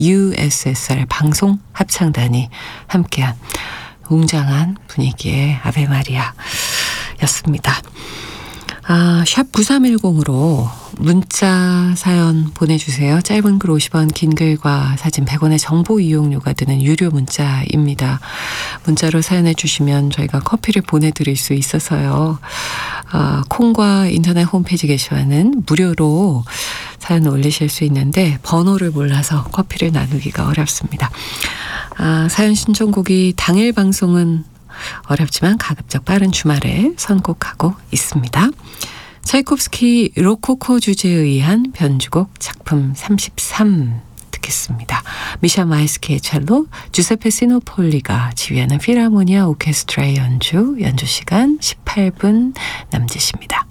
USSR 방송 합창단이 함께한 웅장한 분위기의 아베 마리아 였습니다. 샵 9310으로 문자 사연 보내주세요. 짧은 글 50원, 긴 글과 사진 100원의 정보 이용료가 드는 유료 문자입니다. 문자로 사연해 주시면 저희가 커피를 보내드릴 수 있어서요. 콩과 인터넷 홈페이지 게시판은 무료로 사연 올리실 수 있는데 번호를 몰라서 커피를 나누기가 어렵습니다. 사연 신청곡이 당일 방송은 어렵지만 가급적 빠른 주말에 선곡하고 있습니다. 차이콥스키 로코코 주제에 의한 변주곡 작품 33 듣겠습니다. 미샤 마이스키의 첼로, 주세페 시노폴리가 지휘하는 필하모니아 오케스트라의 연주 시간 18분 남짓입니다.